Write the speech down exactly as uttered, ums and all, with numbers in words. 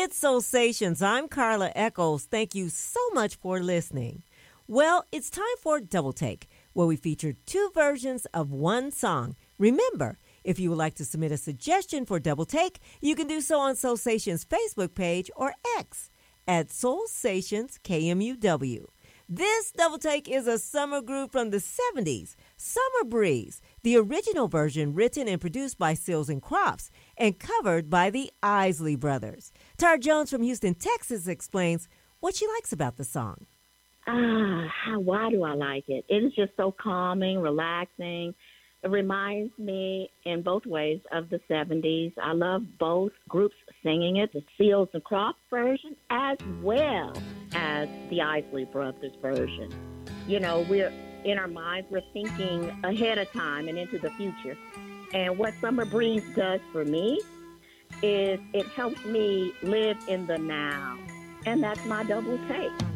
It's Soulsations. I'm Carla Echols. Thank you so much for listening. Well, it's time for Double Take, where we feature two versions of one song. Remember, if you would like to submit a suggestion for Double Take, you can do so on Soulsations Facebook page or X at Soulsations K M U W. This Double Take is a summer groove from the seventies, Summer Breeze, the original version written and produced by Seals and Crofts and covered by the Isley Brothers. Tar Jones from Houston, Texas explains what she likes about the song. Ah, how, why do I like it? It is just so calming, relaxing. It reminds me in both ways of the seventies. I love both groups singing it, the Seals and Crofts version as well as the Isley Brothers version. You know, we're in our minds, we're thinking ahead of time and into the future. And what Summer Breeze does for me is it helps me live in the now. And that's my double take.